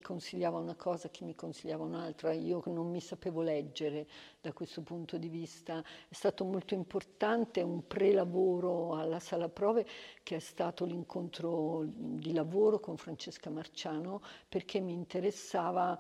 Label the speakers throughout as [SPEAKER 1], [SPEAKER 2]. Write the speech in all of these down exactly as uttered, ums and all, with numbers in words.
[SPEAKER 1] consigliava una cosa, chi mi consigliava un'altra, io non mi sapevo leggere da questo punto di vista. È stato molto importante un prelavoro alla sala prove che è stato l'incontro di lavoro con Francesca Marciano, perché mi interessava,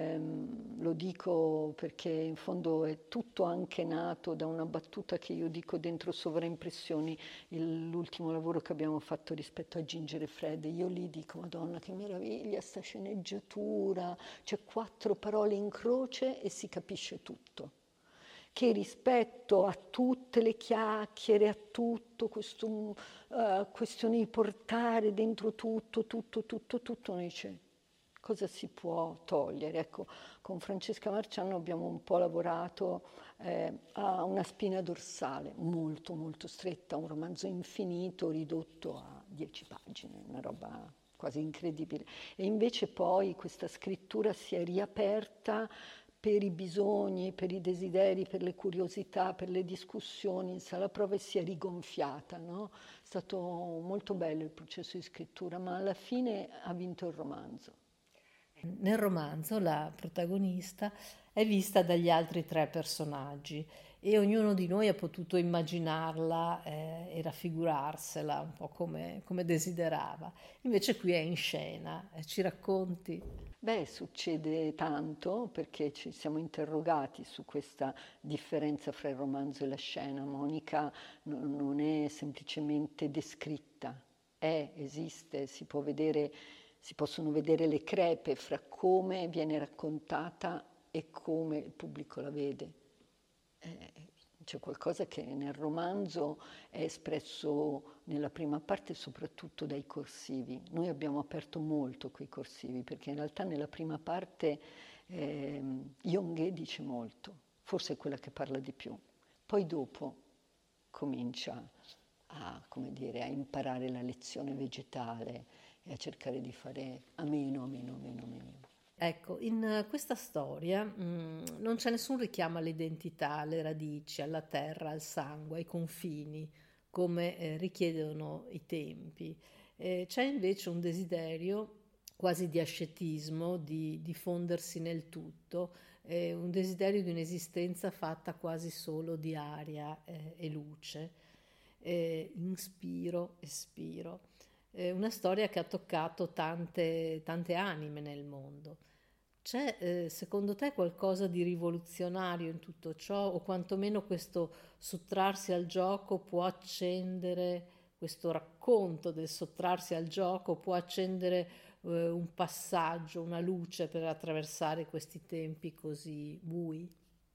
[SPEAKER 1] ehm, lo dico perché in fondo è tutto anche nato da una battuta che io dico dentro Sovraimpressioni, il- l'ultimo lavoro che abbiamo fatto rispetto a Ginger e Fred. Io lì dico, Madonna, che meraviglia sta sceneggiatura, c'è quattro parole in croce e si capisce tutto. Che rispetto a tutte le chiacchiere, a tutto questo uh, questione di portare dentro tutto, tutto, tutto, tutto, uno dice cosa si può togliere. Ecco, con Francesca Marciano abbiamo un po' lavorato eh, a una spina dorsale molto molto stretta, un romanzo infinito ridotto a dieci pagine, una roba quasi incredibile. E invece poi questa scrittura si è riaperta per i bisogni, per i desideri, per le curiosità, per le discussioni in sala prove, si è rigonfiata, no? È stato molto bello il processo di scrittura, ma alla fine ha vinto il romanzo.
[SPEAKER 2] Nel romanzo la protagonista è vista dagli altri tre personaggi e ognuno di noi ha potuto immaginarla eh, e raffigurarsela un po' come, come desiderava. Invece qui è in scena, eh, ci racconti?
[SPEAKER 1] Beh, succede tanto perché ci siamo interrogati su questa differenza fra il romanzo e la scena. Monica no- non è semplicemente descritta, è, esiste, si può vedere, si possono vedere le crepe fra come viene raccontata e come il pubblico la vede. Eh, C'è qualcosa che nel romanzo è espresso nella prima parte soprattutto dai corsivi. Noi abbiamo aperto molto quei corsivi perché in realtà nella prima parte ehm, Junghe dice molto, forse è quella che parla di più. Poi dopo comincia a, come dire, a imparare la lezione vegetale e a cercare di fare a meno, a meno, a meno, a meno.
[SPEAKER 2] Ecco, in eh, questa storia mm, non c'è nessun richiamo all'identità, alle radici, alla terra, al sangue, ai confini, come eh, richiedono i tempi. Eh, c'è invece un desiderio quasi di ascetismo, di, di fondersi nel tutto, eh, un desiderio di un'esistenza fatta quasi solo di aria eh, e luce, eh, inspiro, espiro. Eh, una storia che ha toccato tante, tante anime nel mondo. C'è, eh, secondo te, qualcosa di rivoluzionario in tutto ciò, o quantomeno questo sottrarsi al gioco può accendere, questo racconto del sottrarsi al gioco può accendere eh, un passaggio, una luce per attraversare questi tempi così bui?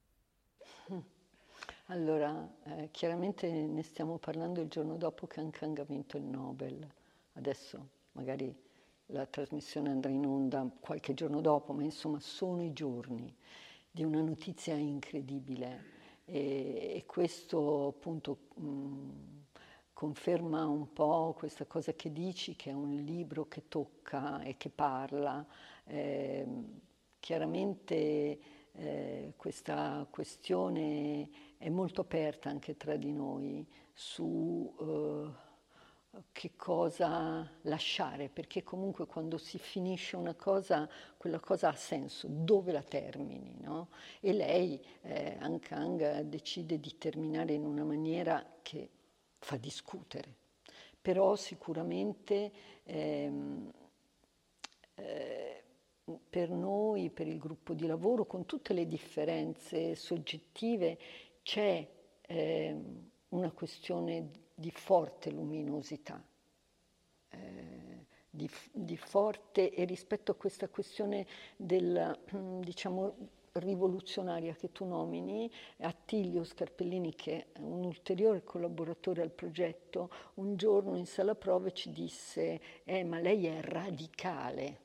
[SPEAKER 1] Allora, eh, chiaramente ne stiamo parlando il giorno dopo che Han Kang ha vinto il Nobel. Adesso magari la trasmissione andrà in onda qualche giorno dopo, ma insomma sono i giorni di una notizia incredibile e, e questo appunto mh, conferma un po' questa cosa che dici, che è un libro che tocca e che parla. Ehm, chiaramente eh, questa questione è molto aperta anche tra di noi su eh, che cosa lasciare, perché comunque quando si finisce una cosa, quella cosa ha senso, dove la termini, no? E lei, eh, Han Kang, decide di terminare in una maniera che fa discutere, però sicuramente ehm, eh, per noi, per il gruppo di lavoro, con tutte le differenze soggettive, c'è ehm, una questione di forte luminosità, eh, di, di forte, e rispetto a questa questione del, diciamo, rivoluzionaria che tu nomini, Attilio Scarpellini, che è un ulteriore collaboratore al progetto, un giorno in sala prove ci disse, eh, ma lei è radicale.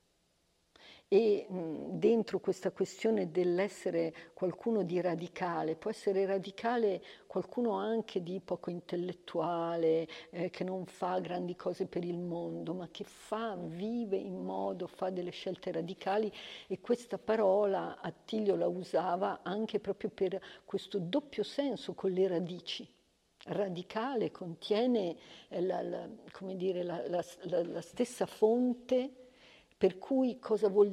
[SPEAKER 1] E mh, dentro questa questione dell'essere qualcuno di radicale, può essere radicale qualcuno anche di poco intellettuale, eh, che non fa grandi cose per il mondo, ma che fa, vive in modo, fa delle scelte radicali, e questa parola Attilio la usava anche proprio per questo doppio senso con le radici. Radicale contiene eh, la, la, come dire, la, la, la, la stessa fonte, per cui cosa vuol